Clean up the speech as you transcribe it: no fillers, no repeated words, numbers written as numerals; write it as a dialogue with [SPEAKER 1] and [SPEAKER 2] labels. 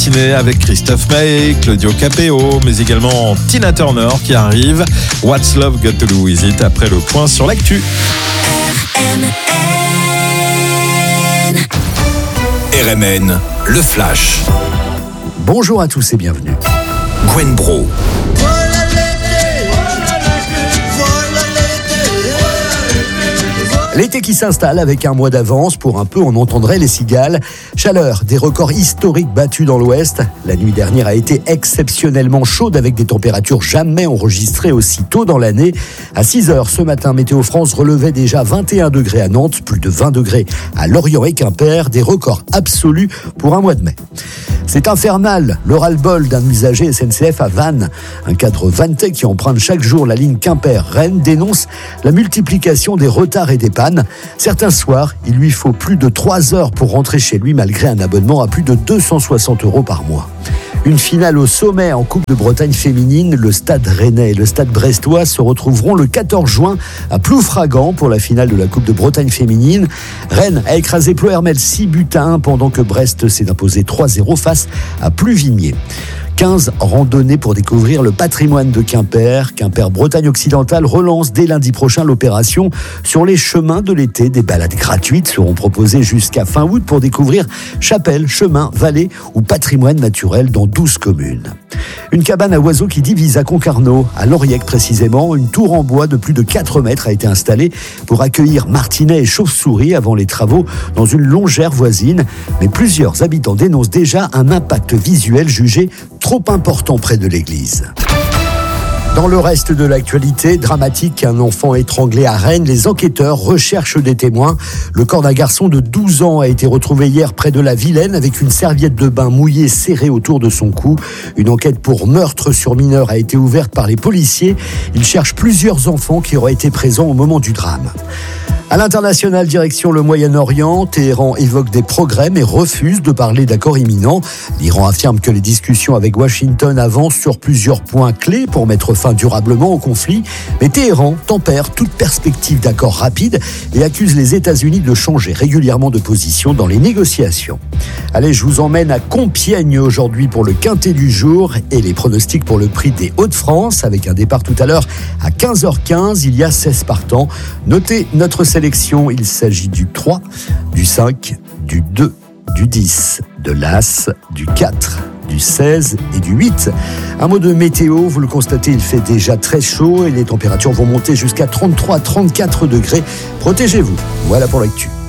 [SPEAKER 1] Avec Christophe Maé, Claudio Capéo, mais également Tina Turner qui arrive. What's Love Got to Do With It après le point sur l'actu.
[SPEAKER 2] RMN, le Flash.
[SPEAKER 3] Bonjour à tous et bienvenue.
[SPEAKER 2] Gwen Bro.
[SPEAKER 3] L'été qui s'installe avec un mois d'avance, pour un peu on entendrait les cigales. Chaleur, des records historiques battus dans l'ouest. La nuit dernière a été exceptionnellement chaude avec des températures jamais enregistrées aussi tôt dans l'année. À 6h ce matin, Météo France relevait déjà 21 degrés à Nantes, plus de 20 degrés à Lorient et Quimper, des records absolus pour un mois de mai. C'est infernal, le ras-le-bol d'un usager SNCF à Vannes. Un cadre vannetais qui emprunte chaque jour la ligne Quimper-Rennes dénonce la multiplication des retards et des pannes. Certains soirs, il lui faut plus de 3 heures pour rentrer chez lui malgré un abonnement à plus de 260 € par mois. Une finale au sommet en Coupe de Bretagne féminine. Le Stade Rennais et le Stade Brestois se retrouveront le 14 juin à Ploufragan pour la finale de la Coupe de Bretagne féminine. Rennes a écrasé Ploërmel 6-1 pendant que Brest s'est imposé 3-0 face à Pluvimier. 15 randonnées pour découvrir le patrimoine de Quimper. Quimper Bretagne Occidentale relance dès lundi prochain l'opération sur les chemins de l'été. Des balades gratuites seront proposées jusqu'à fin août pour découvrir chapelles, chemins, vallées ou patrimoine naturel dans 12 communes. Une cabane à oiseaux qui divise à Concarneau, à Lauriec précisément. Une tour en bois de plus de 4 mètres a été installée pour accueillir martinets et chauves-souris avant les travaux dans une longère voisine. Mais plusieurs habitants dénoncent déjà un impact visuel jugé trop important près de l'église. Dans le reste de l'actualité, dramatique, un enfant étranglé à Rennes. Les enquêteurs recherchent des témoins. Le corps d'un garçon de 12 ans a été retrouvé hier près de la Vilaine avec une serviette de bain mouillée serrée autour de son cou. Une enquête pour meurtre sur mineur a été ouverte par les policiers. Ils cherchent plusieurs enfants qui auraient été présents au moment du drame. À l'international, direction le Moyen-Orient, Téhéran évoque des progrès mais refuse de parler d'accord imminent. L'Iran affirme que les discussions avec Washington avancent sur plusieurs points clés pour mettre fin durablement au conflit. Mais Téhéran tempère toute perspective d'accord rapide et accuse les États-Unis de changer régulièrement de position dans les négociations. Allez, je vous emmène à Compiègne aujourd'hui pour le quintet du jour et les pronostics pour le prix des Hauts-de-France avec un départ tout à l'heure à 15h15. Il y a 16 partants. Notez notre sélection, il s'agit du 3, du 5, du 2, du 10, de l'As, du 4, du 16 et du 8. Un mot de météo, vous le constatez, il fait déjà très chaud et les températures vont monter jusqu'à 33 à 34 degrés. Protégez-vous. Voilà pour l'actu.